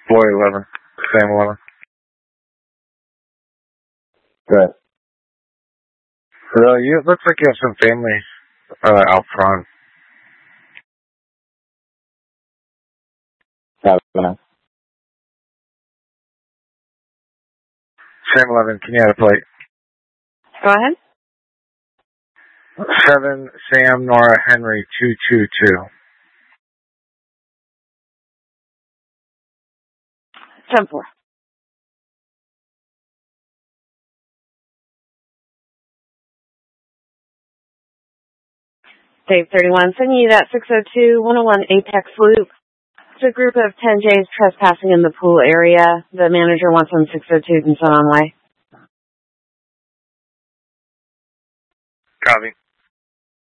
Boy 11. Sam 11. Good. It looks like you have some family out front. 7. Sam 11, can you add a plate? Go ahead. 7 Sam Nora Henry 222. 10-4. Dave 31, sending you that 602-101 Apex Loop. It's a group of 10 J's trespassing in the pool area. The manager wants on 602 and so on way. Copy.